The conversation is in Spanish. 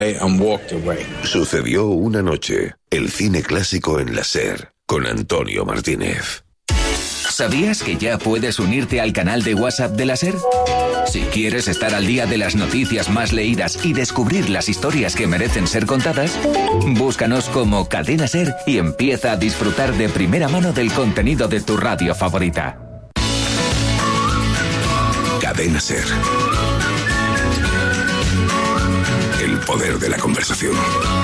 and walked away. Sucedió una noche. El cine clásico en la SER, con Antonio Martínez. ¿Sabías que ya puedes unirte al canal de WhatsApp de la SER? Si quieres estar al día de las noticias más leídas y descubrir las historias que merecen ser contadas, búscanos como Cadena SER y empieza a disfrutar de primera mano del contenido de tu radio favorita. Cadena SER. El poder de la conversación.